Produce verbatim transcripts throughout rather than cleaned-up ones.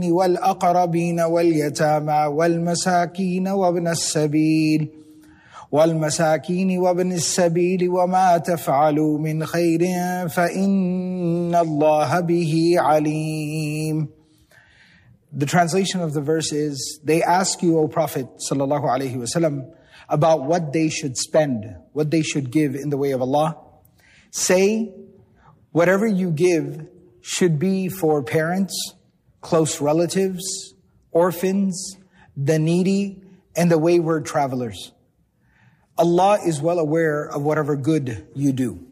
والأقربين واليتامى والمساكين وابن السبيل والمساكين وابن السبيل وما تفعلوا من خير فإن الله به عليم. The translation of the verse is, they ask you, O Prophet sallallahu alaihi wasallam, about what they should spend, what they should give in the way of Allah. Say, whatever you give should be for parents, close relatives, orphans, the needy, and the wayward travelers. Allah is well aware of whatever good you do.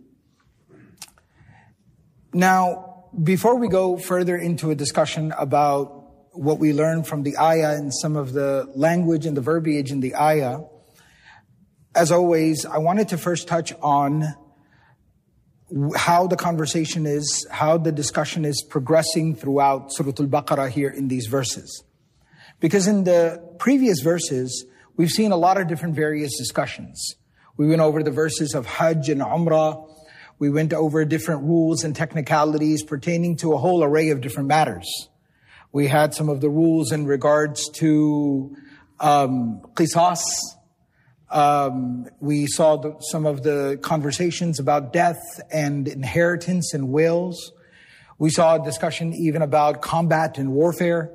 Now, before we go further into a discussion about what we learn from the ayah and some of the language and the verbiage in the ayah, as always, I wanted to first touch on how the conversation is, how the discussion is progressing throughout Surah Al-Baqarah here in these verses. Because in the previous verses, we've seen a lot of different various discussions. We went over the verses of Hajj and Umrah. We went over different rules and technicalities pertaining to a whole array of different matters. We had some of the rules in regards to um, qisas. Um, we saw the, some of the conversations about death and inheritance and wills. We saw a discussion even about combat and warfare.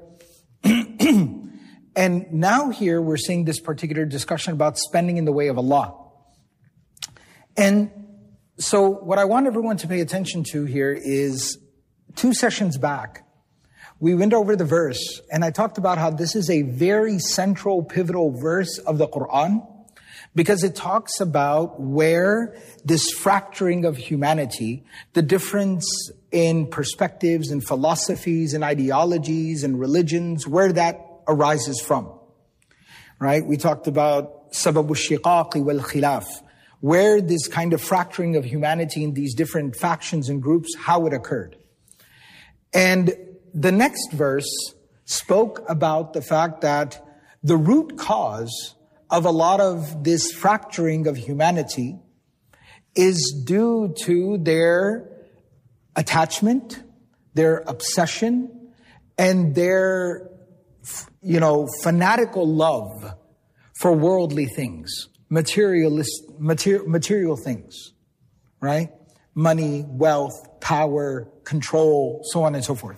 And now here we're seeing this particular discussion about spending in the way of Allah. And so what I want everyone to pay attention to here is two sessions back, we went over the verse and I talked about how this is a very central, pivotal verse of the Quran, because it talks about where this fracturing of humanity, the difference in perspectives and philosophies and ideologies and religions, where that arises from, right? We talked about sababu shiqaqi wal khilaf, where this kind of fracturing of humanity in these different factions and groups, how it occurred. And the next verse spoke about the fact that the root cause of a lot of this fracturing of humanity is due to their attachment, their obsession, and their, you know, fanatical love for worldly things, materialist, material, material things, right? Money, wealth, power, control, so on and so forth.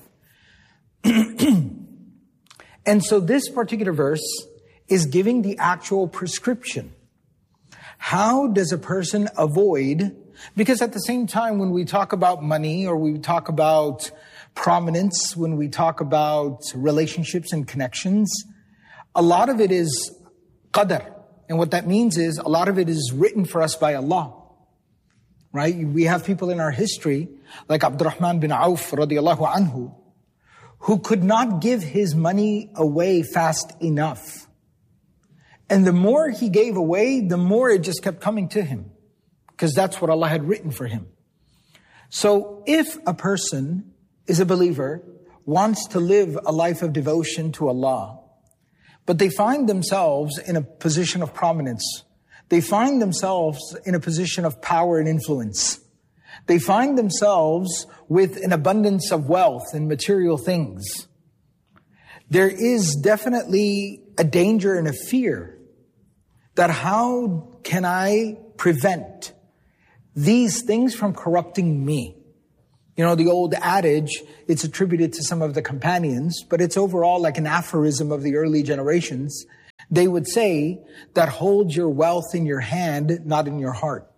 And so this particular verse is giving the actual prescription. How does a person avoid, because at the same time when we talk about money or we talk about prominence, when we talk about relationships and connections, a lot of it is qadr. And what that means is a lot of it is written for us by Allah. Right? We have people in our history like Abdurrahman bin Auf radiallahu anhu, who could not give his money away fast enough. And the more he gave away, the more it just kept coming to him, because that's what Allah had written for him. So if a person is a believer, wants to live a life of devotion to Allah, but they find themselves in a position of prominence, they find themselves in a position of power and influence, they find themselves with an abundance of wealth and material things, there is definitely a danger and a fear that how can I prevent these things from corrupting me? You know, the old adage, it's attributed to some of the companions, but it's overall like an aphorism of the early generations. They would say that hold your wealth in your hand, not in your heart.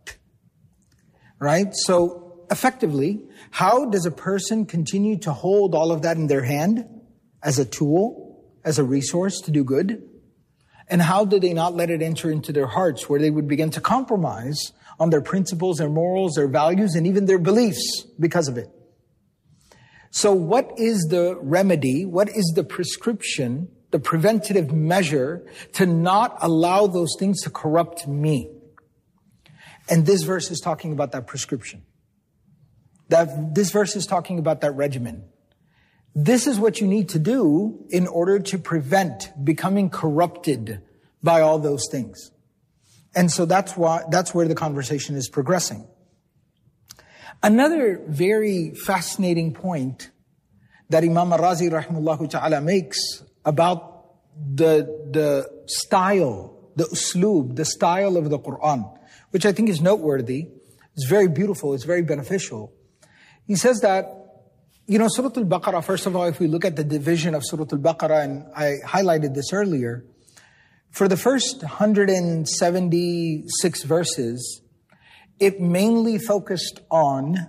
Right? So effectively, how does a person continue to hold all of that in their hand as a tool, as a resource to do good? And how do they not let it enter into their hearts where they would begin to compromise on their principles, their morals, their values, and even their beliefs because of it? So what is the remedy? What is the prescription, the preventative measure to not allow those things to corrupt me? And this verse is talking about that prescription. That this verse is talking about that regimen. This is what you need to do in order to prevent becoming corrupted by all those things. And so that's why, that's where the conversation is progressing. Another very fascinating point that Imam Al-Razi rahimahullah ta'ala makes about the, the style, the usloob, the style of the Quran, which I think is noteworthy. It's very beautiful. It's very beneficial. He says that, you know, Surah Al-Baqarah, first of all, if we look at the division of Surah Al-Baqarah, and I highlighted this earlier, for the first one hundred seventy-six verses, it mainly focused on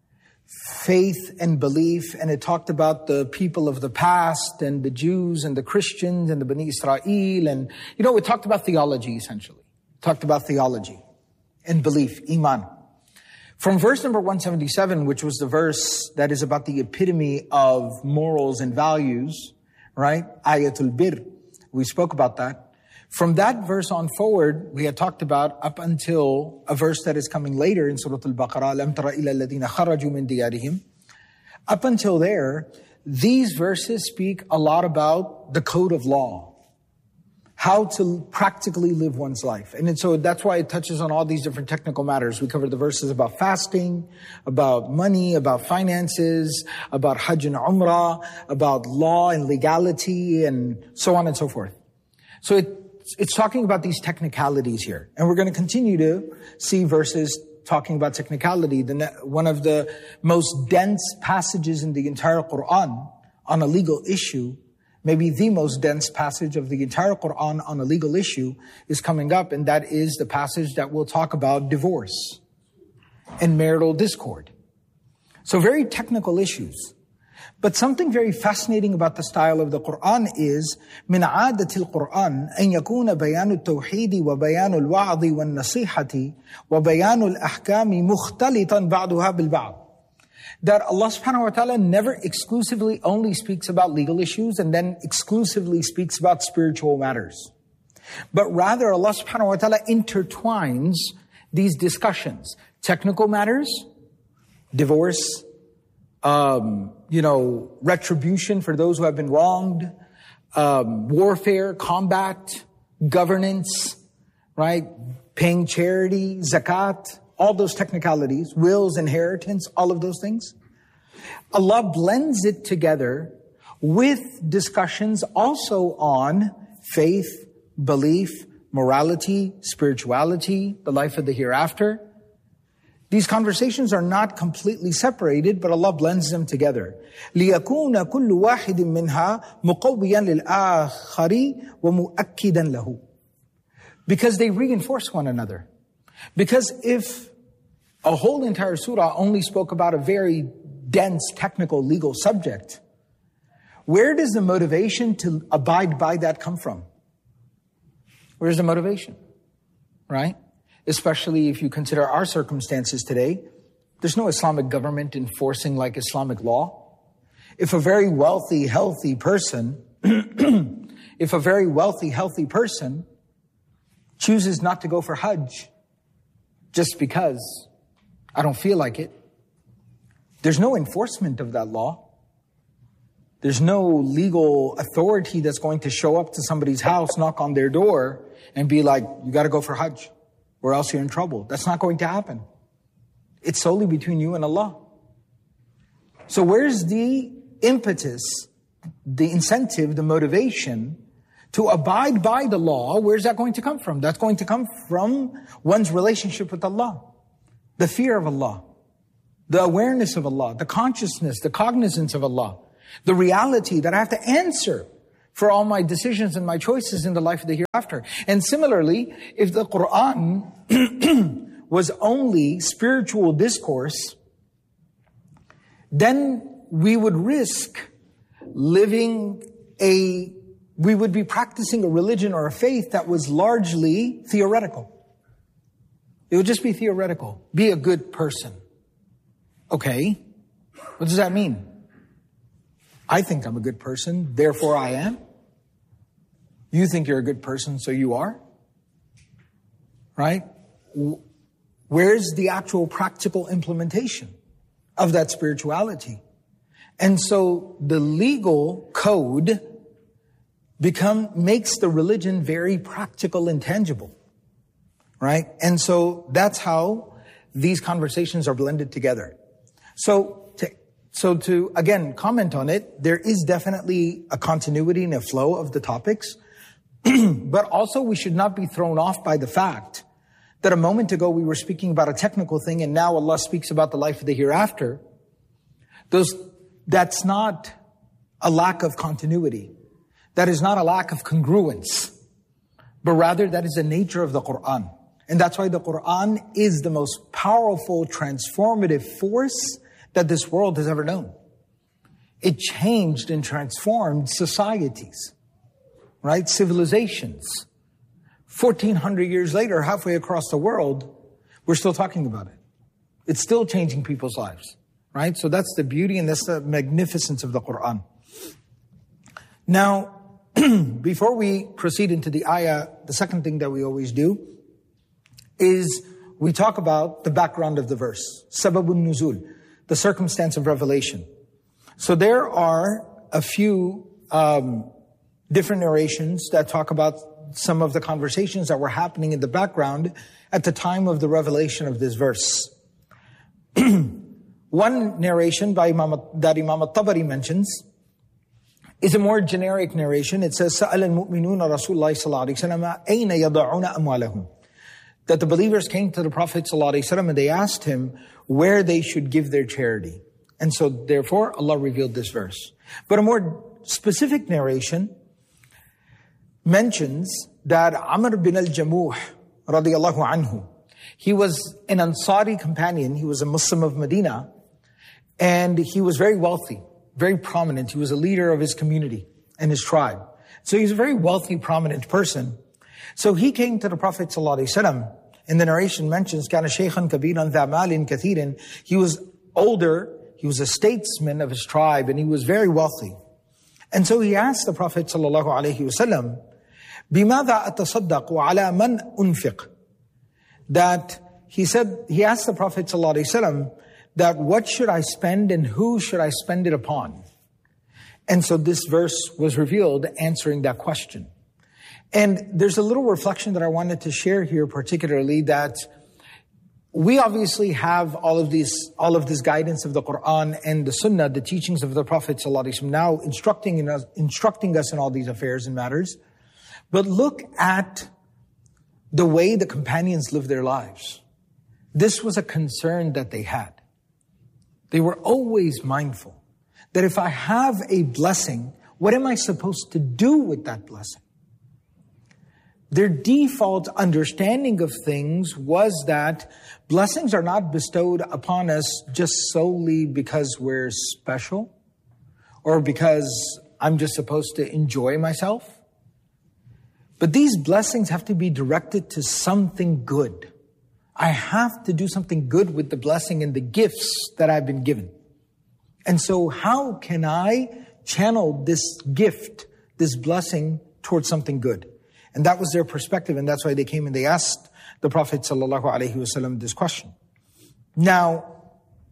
faith and belief, and it talked about the people of the past and the Jews and the Christians and the Bani Israel, and, you know, it talked about theology, essentially. It talked about theology and belief, iman. From verse number one seventy-seven, which was the verse that is about the epitome of morals and values, right? Ayatul Bir. We spoke about that. From that verse on forward, we had talked about up until a verse that is coming later in Surah Al-Baqarah, Lam tara ila alladhina kharaju min diyarihim. Up until there, these verses speak a lot about the code of law, how to practically live one's life. And so that's why it touches on all these different technical matters. We covered the verses about fasting, about money, about finances, about Hajj and Umrah, about law and legality, and so on and so forth. So it It's talking about these technicalities here. And we're going to continue to see verses talking about technicality. The, one of the most dense passages in the entire Quran on a legal issue, maybe the most dense passage of the entire Quran on a legal issue, is coming up. And that is the passage that will talk about divorce and marital discord. So very technical issues. But something very fascinating about the style of the Quran is من عادة القرآن أن يكون بيان التوحيد وبيان الوعظ والنصيحة وبيان الأحكام مختلطا بعضها بالبعض. That Allah subhanahu wa ta'ala never exclusively only speaks about legal issues and then exclusively speaks about spiritual matters. But rather Allah subhanahu wa ta'ala intertwines these discussions. Technical matters, divorce, Um, you know, retribution for those who have been wronged, um, warfare, combat, governance, right? Paying charity, zakat, all those technicalities, wills, inheritance, all of those things. Allah blends it together with discussions also on faith, belief, morality, spirituality, the life of the hereafter. These conversations are not completely separated, but Allah blends them together. لِيَكُونَ كُلُّ وَاحِدٍ مِّنْهَا مُقَوِّيًا لِلْآخَرِ وَمُؤَكِّدًا لَهُ. Because they reinforce one another. Because if a whole entire surah only spoke about a very dense, technical, legal subject, where does the motivation to abide by that come from? Where's the motivation? Right? Especially if you consider our circumstances today, there's no Islamic government enforcing like Islamic law. If a very wealthy, healthy person, if a very wealthy, healthy person chooses not to go for Hajj just because I don't feel like it, there's no enforcement of that law. There's no legal authority that's going to show up to somebody's house, knock on their door, and be like, you got to go for Hajj, or else you're in trouble. That's not going to happen. It's solely between you and Allah. So where's the impetus, the incentive, the motivation to abide by the law? Where's that going to come from? That's going to come from one's relationship with Allah, the fear of Allah, the awareness of Allah, the consciousness, the cognizance of Allah, the reality that I have to answer for all my decisions and my choices in the life of the hereafter. And similarly, if the Quran was only spiritual discourse, then we would risk living a, we would be practicing a religion or a faith that was largely theoretical. It would just be theoretical. Be a good person. Okay, what does that mean? I think I'm a good person, therefore I am. You think you're a good person, so you are. Right? Where's the actual practical implementation of that spirituality? And so the legal code become makes the religion very practical and tangible. Right? And so that's how these conversations are blended together. So to So to, again, comment on it, there is definitely a continuity and a flow of the topics. But also we should not be thrown off by the fact that a moment ago we were speaking about a technical thing and now Allah speaks about the life of the hereafter. Those, that's not a lack of continuity. That is not a lack of congruence. But rather that is the nature of the Quran. And that's why the Quran is the most powerful, transformative force that this world has ever known. It changed and transformed societies, right? Civilizations. fourteen hundred years later, halfway across the world, we're still talking about it. It's still changing people's lives, right? So that's the beauty and that's the magnificence of the Quran. Now, before we proceed into the ayah, the second thing that we always do is we talk about the background of the verse. Sababun nuzul, the circumstance of revelation. So there are a few um, different narrations that talk about some of the conversations that were happening in the background at the time of the revelation of this verse. One narration by Imam, that Imam al-Tabari mentions is a more generic narration. It says, سَأَلَ الْمُؤْمِنُونَ رَسُولَ اللَّهِ صَلَّى اللَّهُ عَلَيْهِ وَسَلَّمَ أَيْنَ يَضَعُونَ أَمْوَالَهُم. That the believers came to the Prophet ﷺ and they asked him where they should give their charity. And so therefore Allah revealed this verse. But a more specific narration mentions that Amr bin al-Jamuh radiyallahu anhu, he was an Ansari companion, he was a Muslim of Medina, and he was very wealthy, very prominent. He was a leader of his community and his tribe. So he's a very wealthy, prominent person. So he came to the Prophet ﷺ, and the narration mentions, كَانَ شَيْخًا كَبِيرًا ذَا مَالٍ كَثِيرٍ. He was older, he was a statesman of his tribe, and he was very wealthy. And so he asked the Prophet ﷺ, بِمَاذَا أَتَصَدَّقُ عَلَى مَنْ أُنْفِقُ. That he said, he asked the Prophet ﷺ that what should I spend and who should I spend it upon? And so this verse was revealed answering that question. And there's a little reflection that I wanted to share here, particularly that we obviously have all of these, all of this guidance of the Quran and the Sunnah, the teachings of the Prophet ﷺ, now instructing in us, instructing us in all these affairs and matters. But look at the way the companions lived their lives. This was a concern that they had. They were always mindful that if I have a blessing, what am I supposed to do with that blessing? Their default understanding of things was that blessings are not bestowed upon us just solely because we're special or because I'm just supposed to enjoy myself. But these blessings have to be directed to something good. I have to do something good with the blessing and the gifts that I've been given. And so how can I channel this gift, this blessing towards something good? And that was their perspective, and that's why they came and they asked the Prophet ﷺ this question. Now,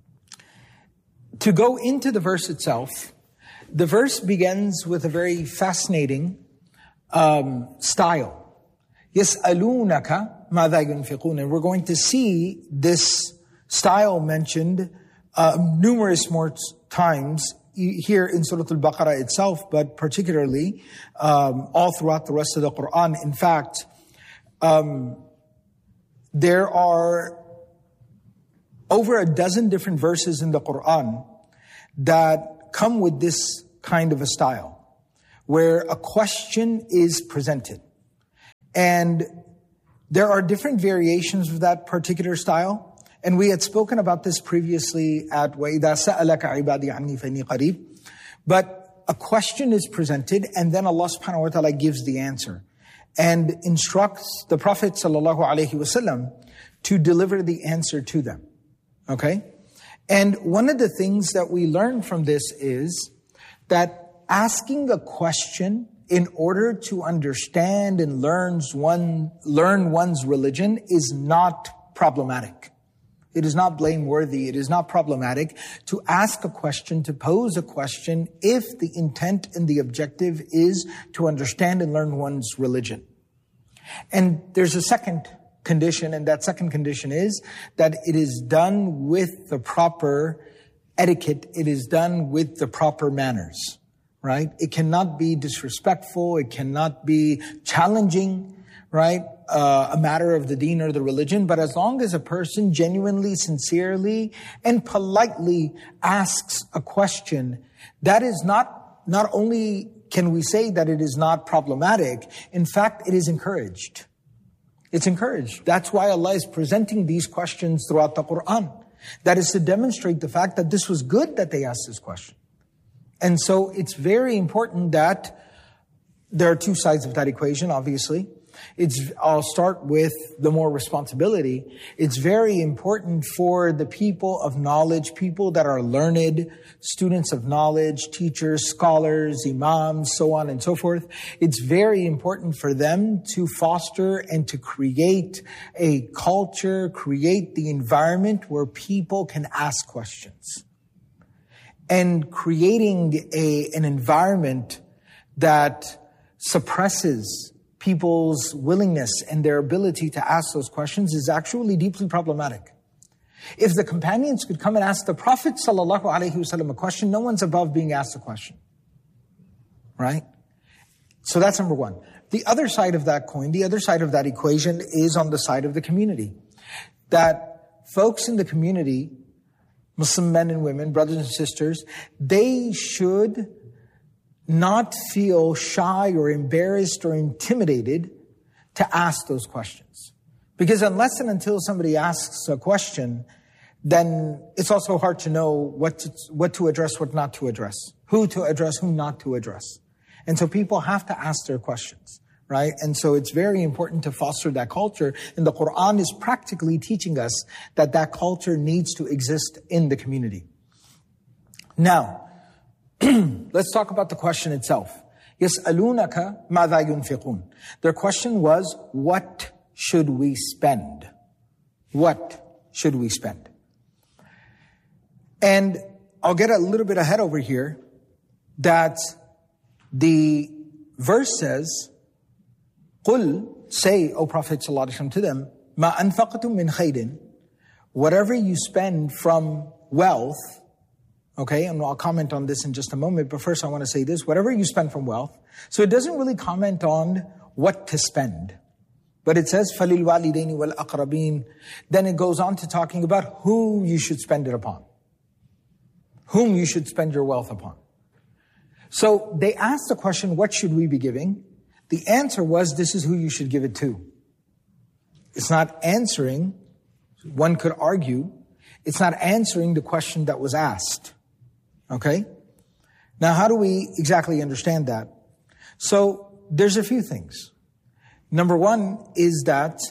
to go into the verse itself, the verse begins with a very fascinating um, style. يَسْأَلُونَكَ مَاذَا يُنْفِقُونَ. And we're going to see this style mentioned uh, numerous more times here in Surah Al-Baqarah itself, but particularly um, all throughout the rest of the Quran. In fact, um, there are over a dozen different verses in the Quran that come with this kind of a style, where a question is presented. And there are different variations of that particular style. And we had spoken about this previously at وَإِذَا سَأَلَكَ عِبَادِي عَنِّي فَإِنِّي قَرِيبٌ. But a question is presented and then Allah subhanahu wa ta'ala gives the answer and instructs the Prophet sallallahu alaihi wasallam to deliver the answer to them. Okay? And one of the things that we learn from this is that asking a question in order to understand and learns one, learn one's religion is not problematic. It is not blameworthy. It is not problematic to ask a question, to pose a question, if the intent and the objective is to understand and learn one's religion. And there's a second condition, and that second condition is that it is done with the proper etiquette. It is done with the proper manners, right? It cannot be disrespectful. It cannot be challenging, right? Uh, a matter of the deen or the religion. But as long as a person genuinely, sincerely, and politely asks a question, that is not, not only can we say that it is not problematic, in fact, it is encouraged. It's encouraged. That's why Allah is presenting these questions throughout the Quran. That is to demonstrate the fact that this was good that they asked this question. And so it's very important that there are two sides of that equation, obviously. It's, I'll start with the more responsibility. It's very important for the people of knowledge, people that are learned, students of knowledge, teachers, scholars, imams, so on and so forth. It's very important for them to foster and to create a culture, create the environment where people can ask questions. And creating a, an environment that suppresses people's willingness and their ability to ask those questions is actually deeply problematic. If the companions could come and ask the Prophet sallallahu alaihi wasallam a question, no one's above being asked a question. Right? So that's number one. The other side of that coin, the other side of that equation is on the side of the community. That folks in the community, Muslim men and women, brothers and sisters, they should not feel shy or embarrassed or intimidated to ask those questions. Because unless and until somebody asks a question, then it's also hard to know what to, what to address, what not to address, who to address, who not to address. And so people have to ask their questions, right? And so it's very important to foster that culture. And the Quran is practically teaching us that that culture needs to exist in the community. Now, let's talk about the question itself. يَسْأَلُونَكَ مَاذَا يُنْفِقُونَ. Their question was, what should we spend? What should we spend? And I'll get a little bit ahead over here that the verse says, قُلْ, say, O Prophet ﷺ to them, مَا أَنفَقْتُم مِّنْ خَيْرٍ. Whatever you spend from wealth. Okay, and I'll comment on this in just a moment, but first I want to say this, whatever you spend from wealth. So it doesn't really comment on what to spend, but it says, فَلِلْوَالِدَيْنِ وَالْأَقْرَبِينَ. Then it goes on to talking about who you should spend it upon, whom you should spend your wealth upon. So they asked the question, what should we be giving? The answer was, this is who you should give it to. It's not answering, one could argue, it's not answering the question that was asked. Okay? Now, how do we exactly understand that? So, there's a few things. Number one is that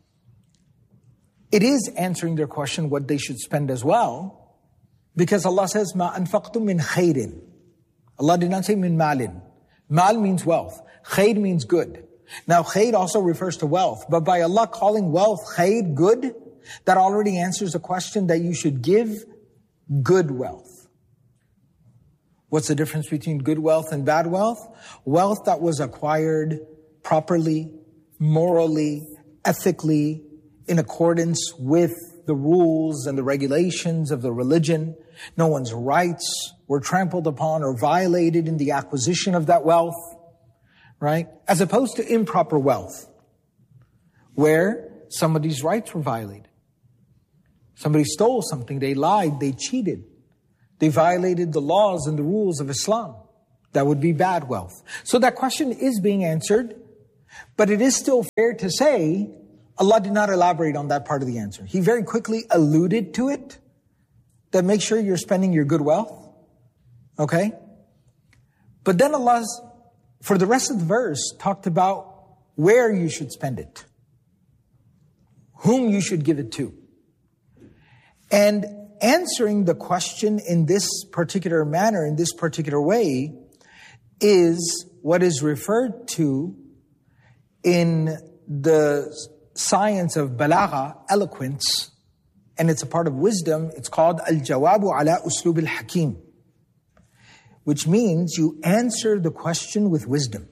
it is answering their question what they should spend as well, because Allah says, مَا أَنفَقْتُم مِّنْ خَيْرٍ. Allah did not say min malin. Mal means wealth. Khayr means good. Now, khayr also refers to wealth, but by Allah calling wealth khayr, good, that already answers the question that you should give good wealth. What's the difference between good wealth and bad wealth? Wealth that was acquired properly, morally, ethically, in accordance with the rules and the regulations of the religion. No one's rights were trampled upon or violated in the acquisition of that wealth, right? As opposed to improper wealth, where somebody's rights were violated. Somebody stole something, they lied, they cheated. They violated the laws and the rules of Islam. That would be bad wealth. So that question is being answered, but it is still fair to say Allah did not elaborate on that part of the answer. He very quickly alluded to it, that make sure you're spending your good wealth. Okay? But then Allah's, for the rest of the verse, talked about where you should spend it, whom you should give it to. And answering the question in this particular manner, in this particular way, is what is referred to in the science of balagha, eloquence, and it's a part of wisdom. It's called al-jawabu ala uslub al-hakim, which means you answer the question with wisdom.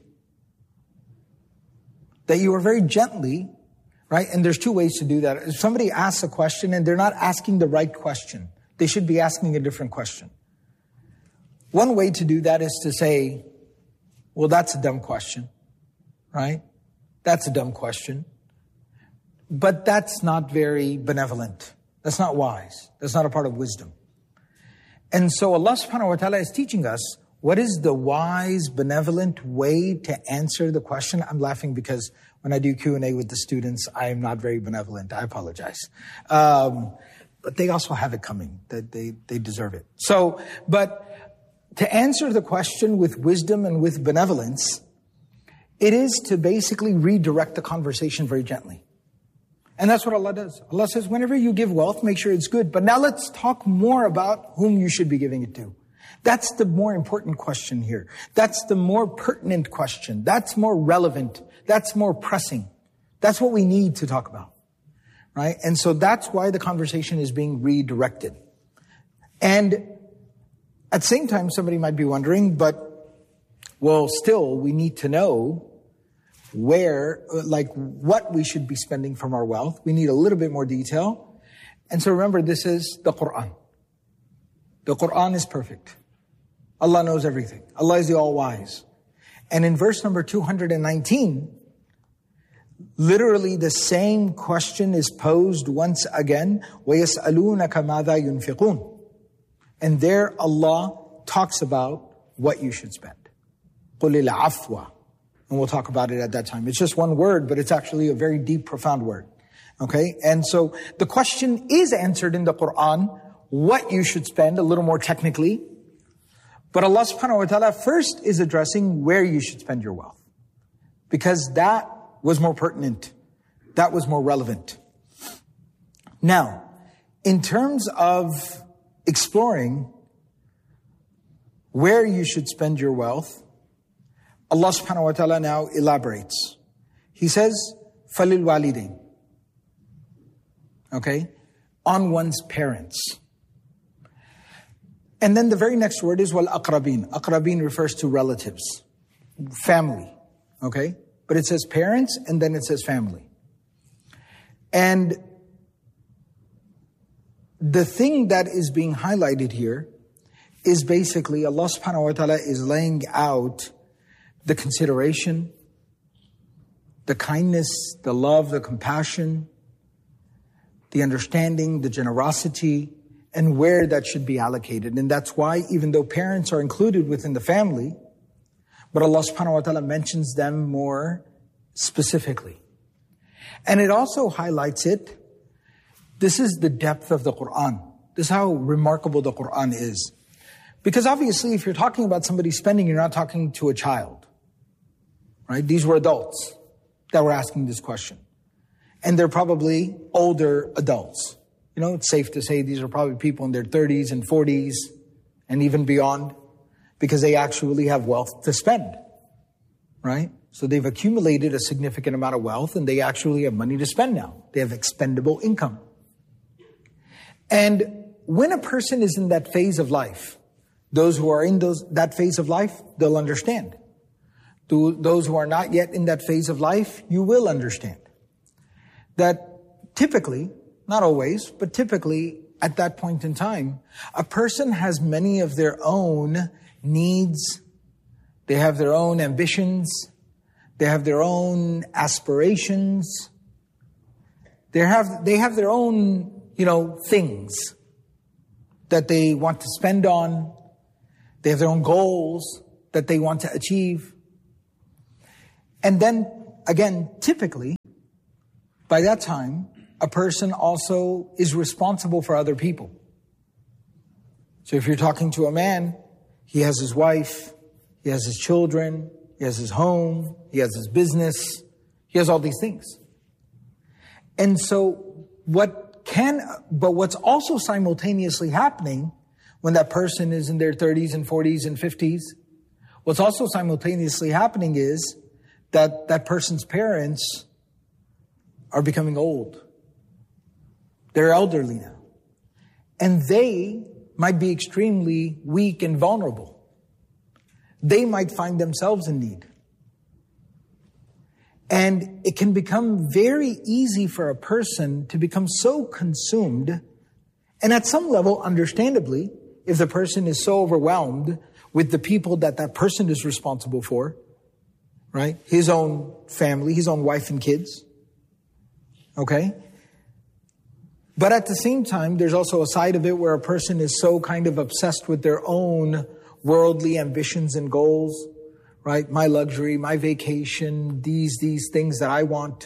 That you are very gently, right? And there's two ways to do that. If somebody asks a question and they're not asking the right question, they should be asking a different question. One way to do that is to say, well, that's a dumb question, right? That's a dumb question. But that's not very benevolent. That's not wise. That's not a part of wisdom. And so Allah subhanahu wa ta'ala is teaching us what is the wise, benevolent way to answer the question. I'm laughing because when I do Q and A with the students, I am not very benevolent. I apologize. Um, but they also have it coming. That they, they deserve it. So, but to answer the question with wisdom and with benevolence, it is to basically redirect the conversation very gently. And that's what Allah does. Allah says, whenever you give wealth, make sure it's good. But now let's talk more about whom you should be giving it to. That's the more important question here. That's the more pertinent question. That's more relevant. That's more pressing. That's what we need to talk about. Right? And so that's why the conversation is being redirected. And at the same time, somebody might be wondering, but, well, still, we need to know where, like, what we should be spending from our wealth. We need a little bit more detail. And so remember, this is the Quran. The Quran is perfect. Allah knows everything. Allah is the all-wise. And in verse number two hundred nineteen, literally the same question is posed once again. وَيَسْأَلُونَكَ مَاذَا يُنْفِقُونَ. And there Allah talks about what you should spend. قُلِ الْعَفْوَ. And we'll talk about it at that time. It's just one word, but it's actually a very deep, profound word. Okay? And so the question is answered in the Quran, what you should spend, a little more technically. But Allah subhanahu wa ta'ala first is addressing where you should spend your wealth. Because that was more pertinent. That was more relevant. Now, in terms of exploring where you should spend your wealth, Allah subhanahu wa ta'ala now elaborates. He says, فَلِلْ وَالِدَيْنِ. Okay? On one's parents. And then the very next word is وَالْأَقْرَبِينَ. Aqrabin refers to relatives, family. Okay? But it says parents and then it says family. And the thing that is being highlighted here is basically Allah subhanahu wa ta'ala is laying out the consideration, the kindness, the love, the compassion, the understanding, the generosity, and where that should be allocated. And that's why even though parents are included within the family, but Allah subhanahu wa ta'ala mentions them more specifically. And it also highlights it. This is the depth of the Quran. This is how remarkable the Quran is. Because obviously if you're talking about somebody spending, you're not talking to a child. Right? These were adults that were asking this question. And they're probably older adults. You know, it's safe to say these are probably people in their thirties and forties and even beyond, because they actually have wealth to spend. Right? So they've accumulated a significant amount of wealth and they actually have money to spend now. They have expendable income. And when a person is in that phase of life, those who are in those that phase of life, they'll understand. To those who are not yet in that phase of life, you will understand that typically, not always, but typically at that point in time, a person has many of their own needs. They have their own ambitions. They have their own aspirations. They have, they have their own, you know, things that they want to spend on. They have their own goals that they want to achieve. And then, again, typically, by that time, a person also is responsible for other people. So if you're talking to a man, he has his wife, he has his children, he has his home, he has his business, he has all these things. And so what can, but what's also simultaneously happening when that person is in their thirties and forties and fifties, what's also simultaneously happening is that that person's parents are becoming old. They're elderly now. And they might be extremely weak and vulnerable. They might find themselves in need. And it can become very easy for a person to become so consumed And at some level, understandably, if the person is so overwhelmed with the people that that person is responsible for, right? His own family, his own wife and kids. Okay? But at the same time, there's also a side of it where a person is so kind of obsessed with their own worldly ambitions and goals, right? My luxury, my vacation, these, these things that I want,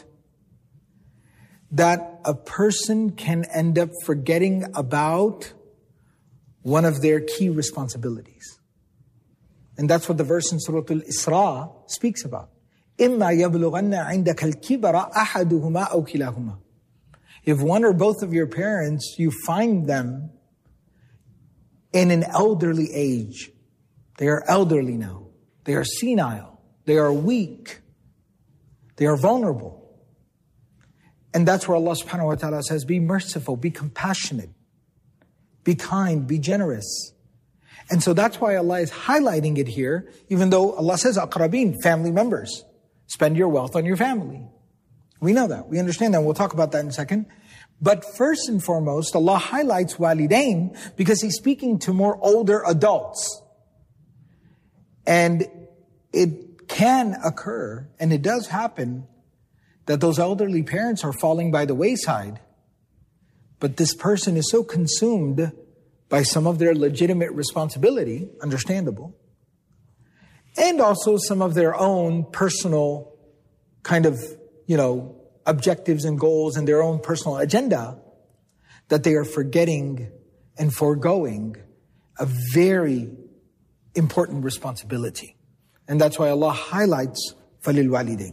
that a person can end up forgetting about one of their key responsibilities. And that's what the verse in Surah Al-Isra speaks about. إِمَّا يَبْلُغَنَّ عِنْدَكَ الْكِبَرَ أَحَدُهُمَا أَوْ كِلَاهُمَا. If one or both of your parents, you find them in an elderly age, they are elderly now, they are senile, they are weak, they are vulnerable. And that's where Allah subhanahu wa ta'ala says, be merciful, be compassionate, be kind, be generous. And so that's why Allah is highlighting it here, even though Allah says, aqrabin, family members. Spend your wealth on your family. We know that. We understand that. We'll talk about that in a second. But first and foremost, Allah highlights walidain because He's speaking to more older adults. And it can occur, and it does happen, that those elderly parents are falling by the wayside. But this person is so consumed by some of their legitimate responsibility, understandable, and also some of their own personal kind of, you know, objectives and goals and their own personal agenda, that they are forgetting and foregoing a very important responsibility. And that's why Allah highlights فَلِلْ وَالِدَيْنِ.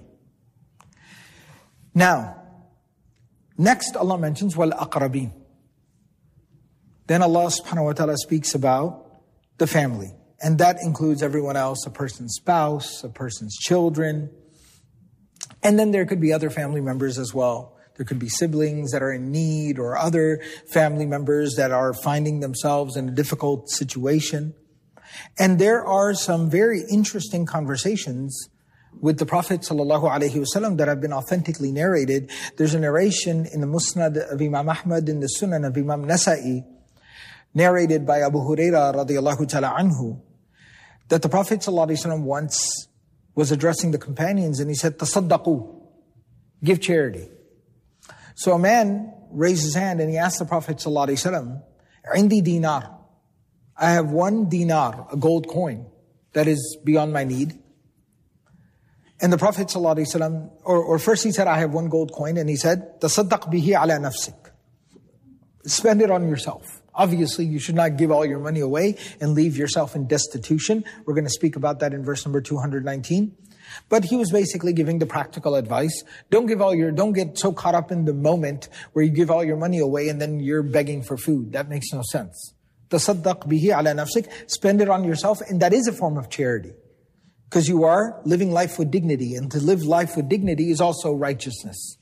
Now, next Allah mentions وَالْأَقْرَبِينَ. Then Allah subhanahu wa ta'ala speaks about the family. And that includes everyone else, a person's spouse, a person's children. And then there could be other family members as well. There could be siblings that are in need or other family members that are finding themselves in a difficult situation. And there are some very interesting conversations with the Prophet sallallahu alaihi wasallam that have been authentically narrated. There's a narration in the Musnad of Imam Ahmad, in the Sunan of Imam Nasa'i, narrated by Abu Hurairah radiallahu ta'ala anhu, that the Prophet sallallahu alaihi wasallam once was addressing the companions and he said, tasaddaqu, give charity. So a man raised his hand and he asked the Prophet sallallahu alaihi wasallam, indi dinar, I have one dinar, a gold coin, that is beyond my need. And the Prophet sallallahu alaihi wasallam, or, or first he said, I have one gold coin, and he said, tasaddaq bihi ala nafsik, spend it on yourself. Obviously, you should not give all your money away and leave yourself in destitution. We're going to speak about that in verse number two hundred nineteen. But he was basically giving the practical advice. Don't give all your, don't get so caught up in the moment where you give all your money away and then you're begging for food. That makes no sense. Tasaddaq bihi ala nafsik, spend it on yourself, and that is a form of charity. Because you are living life with dignity, and to live life with dignity is also righteousness.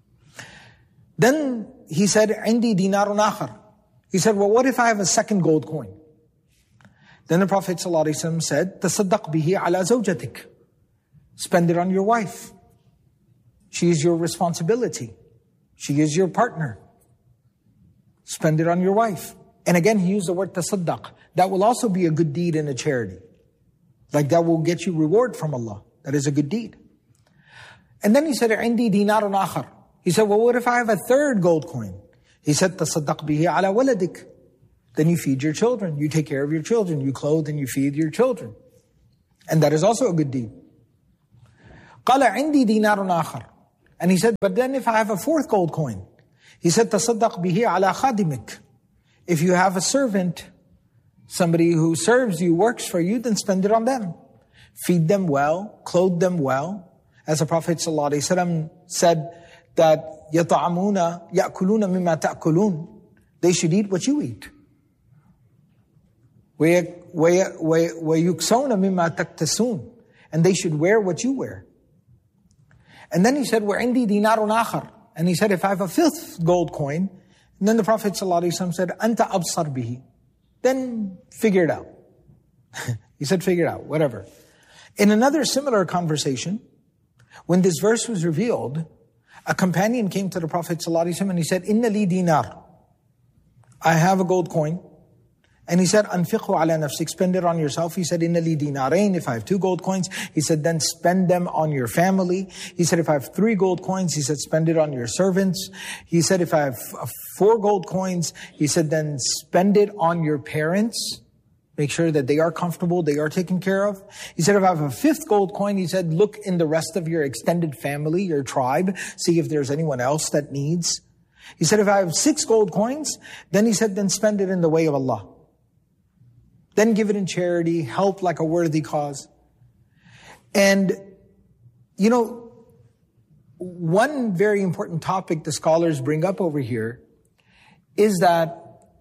Then he said, indi dinarun akhar. He said, well, what if I have a second gold coin? Then the Prophet ﷺ said, tasaddaq bihi ala zawjatik. Spend it on your wife. She is your responsibility. She is your partner. Spend it on your wife. And again, he used the word tasaddaq. That will also be a good deed and a charity. Like that will get you reward from Allah. That is a good deed. And then he said, indi dinarun akhar. He said, well, what if I have a third gold coin? He said, tasaddaq bihi ala waladik. Then you feed your children. You take care of your children. You clothe and you feed your children. And that is also a good deed. Qala indi dinarun akhar. And he said, but then if I have a fourth gold coin? He said, tasaddaq bihi ala khadimik. If you have a servant, somebody who serves you, works for you, then spend it on them. Feed them well, clothe them well. As the Prophet ﷺ said that, يَطَعَمُونَ يَأْكُلُونَ مِمَّا تَأْكُلُونَ. They should eat what you eat. وَيُكْسَوْنَ مِمَّا تَكْتَسُونَ. And they should wear what you wear. And then he said, وَعِنْدِي دِينَارٌ آخَرٌ. And he said, if I have a fifth gold coin, and then the Prophet ﷺ said, أَنْتَ أَبْصَرْ بِهِ. Then figure it out. He said, figure it out, whatever. In another similar conversation, when this verse was revealed, a companion came to the Prophet ﷺ and he said, Inna li dinar. I have a gold coin. And he said, أنفقه على نفسك, spend it on yourself. He said, إن لي دينارين, if I have two gold coins. He said, then spend them on your family. He said, if I have three gold coins, he said, spend it on your servants. He said, if I have four gold coins, he said, then spend it on your parents. Make sure that they are comfortable, they are taken care of. He said, if I have a fifth gold coin, he said, look in the rest of your extended family, your tribe, see if there's anyone else that needs. He said, if I have six gold coins, then he said, then spend it in the way of Allah. Then give it in charity, help like a worthy cause. And, you know, one very important topic the scholars bring up over here is that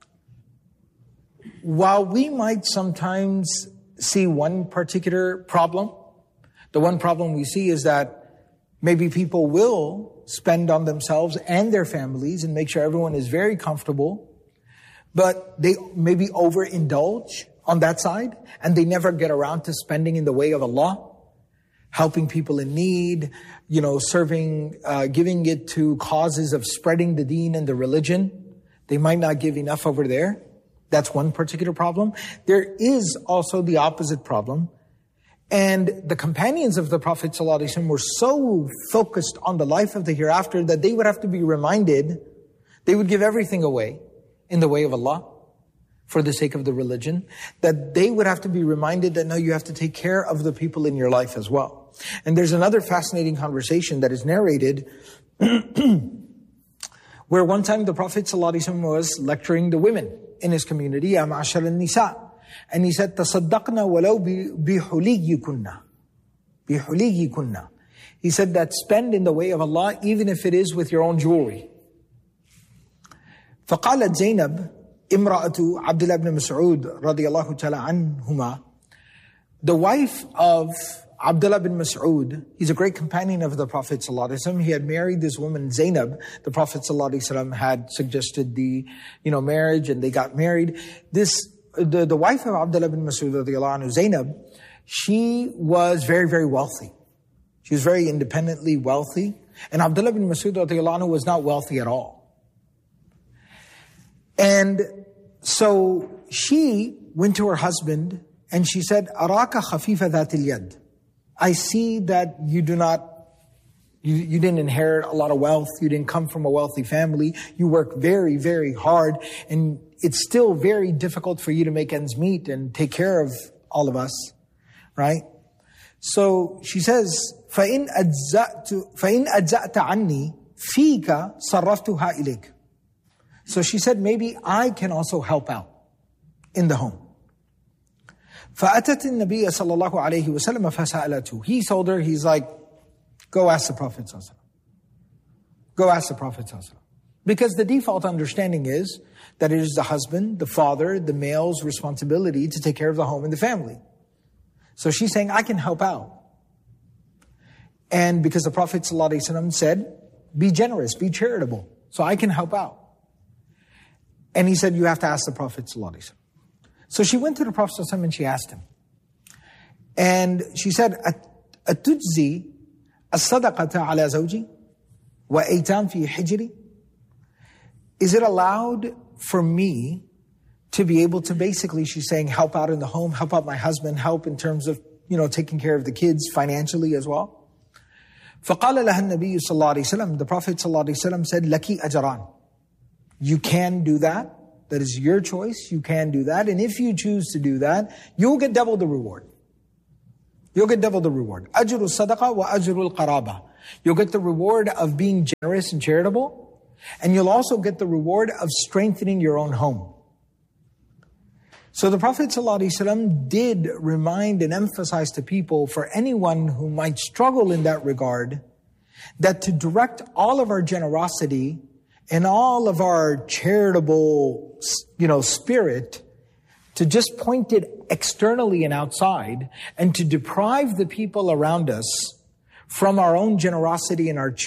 while we might sometimes see one particular problem, the one problem we see is that maybe people will spend on themselves and their families and make sure everyone is very comfortable, but they maybe overindulge on that side, and they never get around to spending in the way of Allah, helping people in need, you know, serving, uh, giving it to causes of spreading the deen and the religion. They might not give enough over there. That's one particular problem. There is also the opposite problem. And the companions of the Prophet ﷺ were so focused on the life of the hereafter that they would have to be reminded, they would give everything away in the way of Allah, for the sake of the religion, that they would have to be reminded that no, you have to take care of the people in your life as well. And there's another fascinating conversation that is narrated where one time the Prophet ﷺ was lecturing the women in his community, Ya ma'ashar al-nisa. And he said, Tasaddaqna walau bihuliyikunna. Bihuliyikunna. He said that spend in the way of Allah, even if it is with your own jewelry. فقالت زينب Imra'atu Abdullah ibn Mas'ud radiyallahu ta'ala anhuma, the wife of Abdullah ibn Mas'ud, he's a great companion of the Prophet ﷺ. He had married this woman, Zainab. The Prophet ﷺ had suggested the, you know, marriage, and they got married. This, the, the wife of Abdullah ibn Mas'ud radiyallahu anhu, Zainab, she was very, very wealthy. She was very independently wealthy. And Abdullah ibn Mas'ud radiyallahu anhu was not wealthy at all. And so she went to her husband and she said, Araka khafifa dhatil yad. I see that you do not, you, you didn't inherit a lot of wealth. You didn't come from a wealthy family. You work very, very hard. And it's still very difficult for you to make ends meet and take care of all of us. Right? So she says, فَإِنْ أَجْزَأْتُ فَإِنْ أَجْزَأْتَ عَنِّي فِيكَ صَرَّفْتُهَا إِلَيْكَ. So she said, maybe I can also help out in the home. فَأَتَتِ النَّبِيَّ صَلَّى اللَّهُ عَلَيْهِ وَسَلَّمَ فَسَأَلَتُهُ. He told her, he's like, go ask the Prophet sallallahu alaihi wasallam. Go ask the Prophet sallallahu alaihi wasallam. Because the default understanding is that it is the husband, the father, the male's responsibility to take care of the home and the family. So she's saying, I can help out. And because the Prophet sallallahu alaihi wasallam said, be generous, be charitable. So I can help out. And he said, you have to ask the Prophet ﷺ. So she went to the Prophet ﷺ and she asked him. And she said, أَتُجْزِي الصَّدَقَةَ عَلَى زَوْجِي وَأَيْتَامْ فِي حِجْرِي. Is it allowed for me to be able to basically, she's saying, help out in the home, help out my husband, help in terms of, you know, taking care of the kids financially as well? فَقَالَ لَهَا النَّبِيُّ صلى الله عليه وسلم. The Prophet ﷺ said, لَكِ أَجْرَانِ. You can do that. That is your choice. You can do that. And if you choose to do that, you'll get double the reward. You'll get double the reward. أَجْرُ الصَّدَقَةِ وَأَجْرُ الْقَرَابَةِ. You'll get the reward of being generous and charitable. And you'll also get the reward of strengthening your own home. So the Prophet ﷺ did remind and emphasize to people, for anyone who might struggle in that regard, that to direct all of our generosity and all of our charitable, you know, spirit, to just point it externally and outside, and to deprive the people around us from our own generosity and our